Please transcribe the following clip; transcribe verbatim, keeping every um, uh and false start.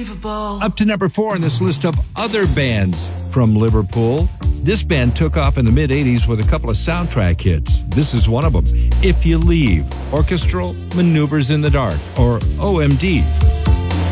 unbelievable. Up to number four on this list of other bands from Liverpool. This band took off in the mid-eighties with a couple of soundtrack hits. This is one of them, If You Leave, Orchestral Maneuvers in the Dark, or O M D.